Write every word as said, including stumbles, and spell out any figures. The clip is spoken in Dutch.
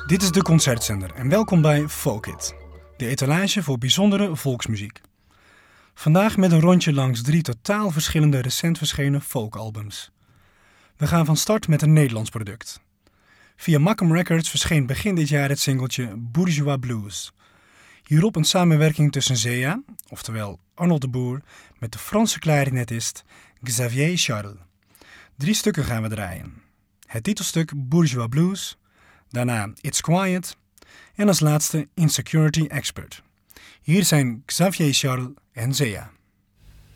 Dit is de Concertzender en welkom bij Folkit, de etalage voor bijzondere volksmuziek. Vandaag met een rondje langs drie totaal verschillende recent verschenen folkalbums. We gaan van start met een Nederlands product. Via Mackem Records verscheen begin dit jaar het singeltje Bourgeois Blues. Hierop een samenwerking tussen Zea, oftewel Arnold de Boer, met de Franse klarinetist Xavier Charles. Drie stukken gaan we draaien. Het titelstuk Bourgeois Blues, daarna It's Quiet en als laatste Insecurity Expert. Hier zijn Xavier Charles en Zea.